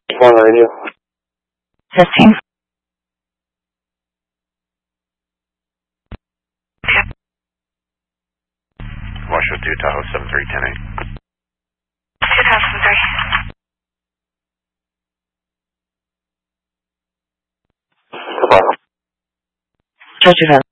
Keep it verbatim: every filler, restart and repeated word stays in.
On radio. Testing. Washington two, Tahoe seven three one zero eight. two thousand three. Goodbye. Georgia Valley.